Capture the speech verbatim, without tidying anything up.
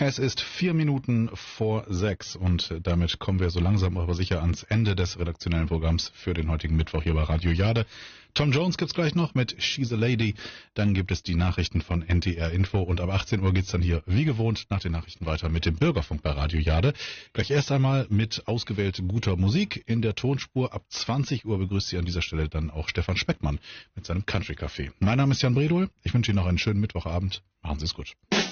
Es ist vier Minuten vor sechs und damit kommen wir so langsam aber sicher ans Ende des redaktionellen Programms für den heutigen Mittwoch hier bei Radio Jade. Tom Jones gibt's gleich noch mit She's a Lady, dann gibt es die Nachrichten von N T R Info und ab achtzehn Uhr geht's dann hier wie gewohnt nach den Nachrichten weiter mit dem Bürgerfunk bei Radio Jade. Gleich erst einmal mit ausgewählt guter Musik in der Tonspur. Ab zwanzig Uhr begrüßt Sie an dieser Stelle dann auch Stefan Speckmann mit seinem Country Café. Mein Name ist Jan Bredol, ich wünsche Ihnen noch einen schönen Mittwochabend. Machen Sie es gut.